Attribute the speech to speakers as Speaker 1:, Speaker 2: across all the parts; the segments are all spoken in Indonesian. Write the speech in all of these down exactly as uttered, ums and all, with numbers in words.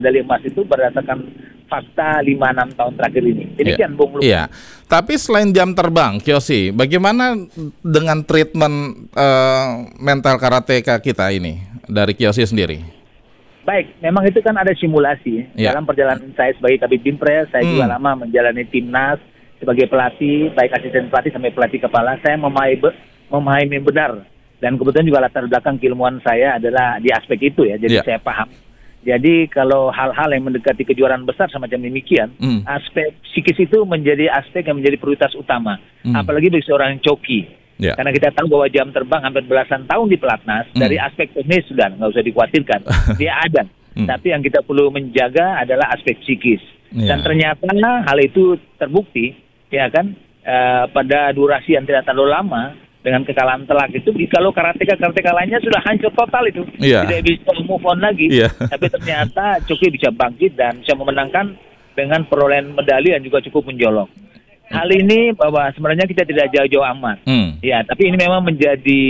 Speaker 1: medali emas itu berdasarkan fakta lima enam tahun terakhir ini. Demikian, yeah. Bung Lukas.
Speaker 2: Iya. Tapi selain jam terbang, Kyoshi, bagaimana dengan treatment uh, mental karateka kita ini dari Kyoshi sendiri?
Speaker 1: Baik, memang itu kan ada simulasi. Yeah. Dalam perjalanan saya sebagai Kabid Binpres, saya hmm. juga lama menjalani timnas sebagai pelatih, baik asisten pelatih sampai pelatih kepala. Saya memahami, memahami benar. Dan kebetulan juga latar belakang keilmuan saya adalah di aspek itu ya, jadi yeah. saya paham. Jadi kalau hal-hal yang mendekati kejuaraan besar semacam demikian, mm. aspek psikis itu menjadi aspek yang menjadi prioritas utama. Mm. Apalagi bagi seorang coki. Yeah. Karena kita tahu bahwa jam terbang hampir belasan tahun di pelatnas, mm. dari aspek teknis sudah nggak usah dikhawatirkan. Dia ada. Mm. Tapi yang kita perlu menjaga adalah aspek psikis. Yeah. Dan ternyata hal itu terbukti, ya kan, uh, pada durasi yang tidak terlalu lama, dengan kekalahan telak itu, kalau karateka-karateka lainnya sudah hancur total itu, yeah. tidak bisa move on lagi. Yeah. Tapi ternyata Coki bisa bangkit dan bisa memenangkan dengan perolehan medali yang juga cukup menjolok. Hal ini bahwa sebenarnya kita tidak jauh-jauh amat, mm. ya. Tapi ini memang menjadi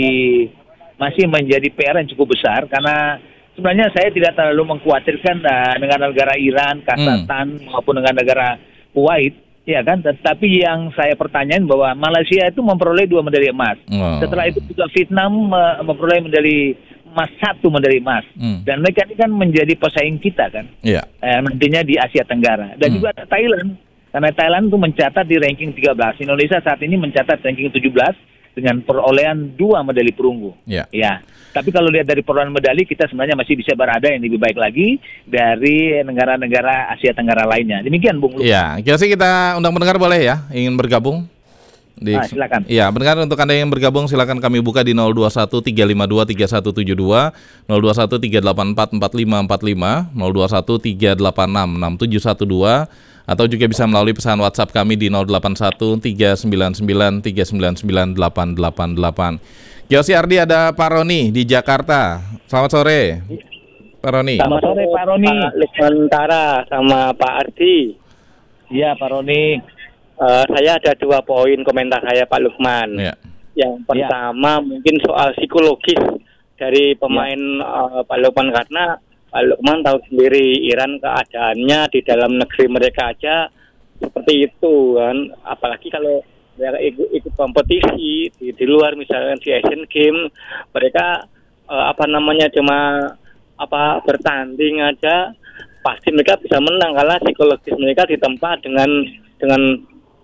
Speaker 1: masih menjadi P R yang cukup besar karena sebenarnya saya tidak terlalu mengkhawatirkan uh, dengan negara Iran, Kazakhstan mm. maupun dengan negara Kuwait. Ya kan, tetapi yang saya pertanyakan bahwa Malaysia itu memperoleh dua medali emas. Oh. Setelah itu juga Vietnam memperoleh medali emas, satu medali emas. Hmm. Dan mereka ini kan menjadi pesaing kita kan. Yeah. Eh, nantinya di Asia Tenggara. Dan hmm. juga ada Thailand. Karena Thailand itu mencatat di ranking tiga belas. Indonesia saat ini mencatat ranking tujuh belas dengan perolehan dua medali perunggu. Yeah. Ya. Tapi kalau lihat dari perolehan medali, kita sebenarnya masih bisa berada yang lebih baik lagi dari negara-negara Asia Tenggara lainnya. Demikian, Bung Lukas.
Speaker 2: Iya, Kyoshi kita undang pendengar boleh ya, ingin bergabung? Di...
Speaker 1: Nah, silakan.
Speaker 2: Iya, pendengar untuk Anda yang bergabung silakan kami buka di nol dua satu tiga lima dua tiga satu tujuh dua, nol dua satu tiga delapan empat empat lima empat lima, nol dua satu tiga delapan enam enam tujuh satu dua, atau juga bisa melalui pesan WhatsApp kami di nol delapan satu tiga sembilan sembilan tiga sembilan sembilan delapan delapan delapan. Kyoshi Ardi, ada Pak Roni di Jakarta. Selamat sore, Pak Roni.
Speaker 1: Selamat sore, Pak Roni.
Speaker 3: Pak Lukman Tara sama Pak Ardi.
Speaker 1: Iya, Pak Roni.
Speaker 3: Uh, saya ada dua poin komentar saya, Pak Lukman. Ya. Yang pertama ya. mungkin soal psikologis dari pemain ya. uh, Pak Lukman, karena Pak Lukman tahu sendiri Iran keadaannya di dalam negeri mereka aja seperti itu kan, apalagi kalau mereka ikut, ikut kompetisi di, di luar, misalkan di Asian Games, mereka uh, apa namanya cuma apa bertanding aja pasti mereka bisa menang karena psikologis mereka ditempa dengan dengan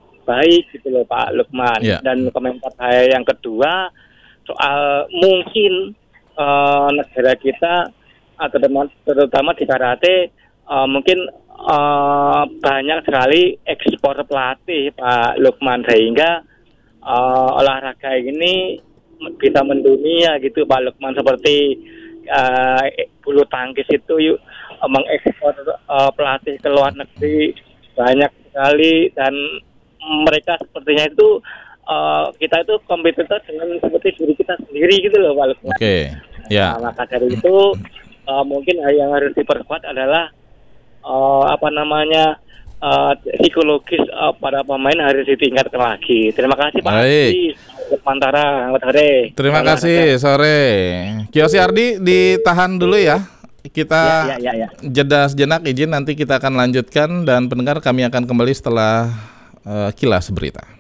Speaker 3: baik gitu loh, Pak Lukman. Yeah. Dan komentar saya yang kedua soal mungkin uh, negara kita atau terutama di karate uh, mungkin uh, banyak sekali ekspor pelatih, Pak Lukman, sehingga uh, olahraga ini bisa mendunia gitu, Pak Lukman, seperti uh, bulu tangkis itu yuk uh, mengekspor uh, pelatih ke luar negeri banyak sekali, dan mereka sepertinya itu uh, kita itu kompetitor dengan seperti diri kita sendiri gitu loh, Pak Lukman.
Speaker 2: Oke, okay. Ya.
Speaker 3: Nah, maka dari itu uh, mungkin yang harus diperkuat adalah uh, apa namanya uh, psikologis uh, para pemain harus ditingkatkan lagi. Terima kasih, Pak Ardi. Mantara, sore.
Speaker 2: Terima Selamat kasih sore. sore. Kyoshi Ardi ditahan dulu ya. Kita ya, ya, ya, ya. jeda sejenak, izin nanti kita akan lanjutkan, dan pendengar kami akan kembali setelah uh, kilas berita.